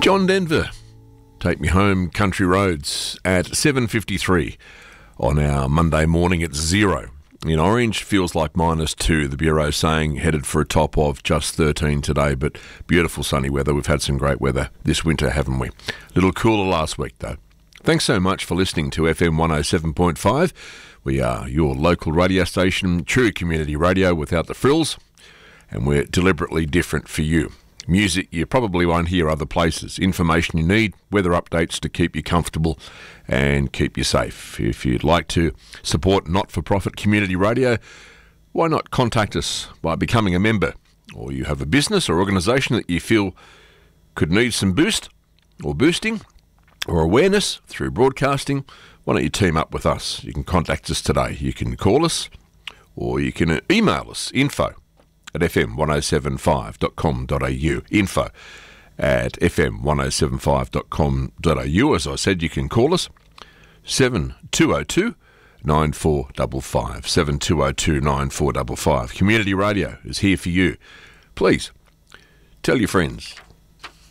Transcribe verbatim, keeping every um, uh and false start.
John Denver, Take Me Home Country Roads at seven fifty-three on our Monday morning. It's zero in Orange. Feels like minus two. The Bureau saying headed for a top of just thirteen today, but beautiful sunny weather. We've had some great weather this winter, haven't we? A little cooler last week though. Thanks so much for listening to F M one oh seven point five. We are your local radio station, true community radio without the frills, and we're deliberately different for you. Music you probably won't hear other places. Information you need, weather updates to keep you comfortable and keep you safe. If you'd like to support not-for-profit community radio, why not contact us by becoming a member? Or you have a business or organisation that you feel could need some boost or boosting or awareness through broadcasting, why don't you team up with us? You can contact us today. You can call us or you can email us, info at f m one oh seven five dot com dot a u, info at f m one oh seven five dot com dot a u. As I said, you can call us seven two oh two nine four five five, seven two oh two nine four five five. Community radio is here for you. Please tell your friends.